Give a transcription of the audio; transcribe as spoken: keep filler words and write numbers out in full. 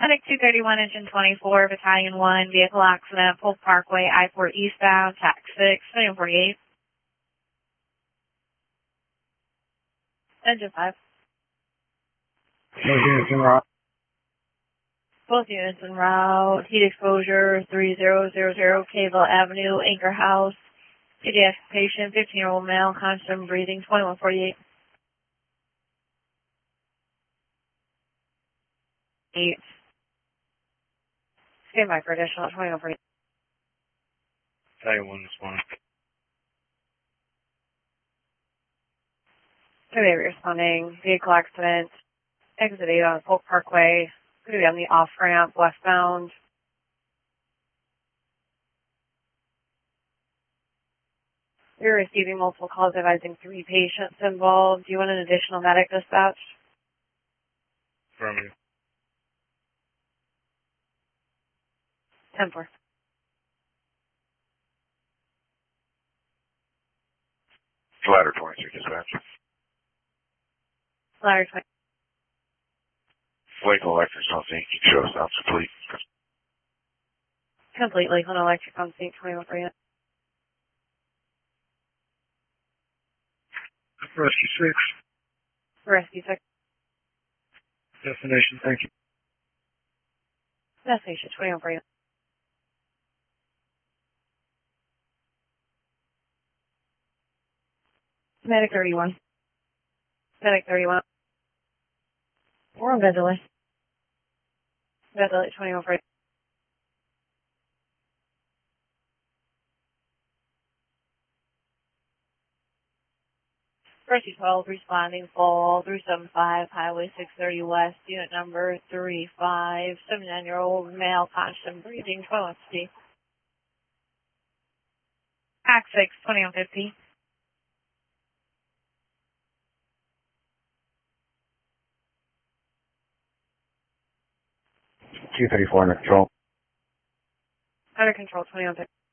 Medic two thirty-one, engine twenty-four, Battalion one, vehicle accident, Polk Parkway, I four eastbound, tax six, twenty-one forty-eight. Engine five. Both units en route. Both units en route. Heat exposure three zero zero zero, Cable Avenue, Anchor House. Pediatric patient, fifteen-year-old male, constant breathing, twenty-one forty-eight. Eight. Stand by for additional, twenty-one forty-eight. Battalion one is one. Today responding, vehicle accident, exit eight on Polk Parkway, going to be on the off-ramp, westbound. We're receiving multiple calls advising three patients involved. Do you want an additional medic dispatch? Affirmative. ten four. Ladder twenty-three dispatch. Ladder twenty. Lake Electric on scene. Keep show stops complete. Complete Lakeland Electric on scene, twenty-one forty-eight. Rescue six. Rescue six. Destination, thank you. Destination, twenty-one forty-eight. Medic thirty-one. Medic thirty-one. We're on Veddeley. Veddeley, twenty-one forty-eight. Rescue twelve, responding full, three seven five, Highway six thirty West, unit number three five, seventy-nine-year-old male, constant breathing, twenty-one fifty. Act six, twenty-one fifty. two thirty-four under control. Under control, twenty-one fifty.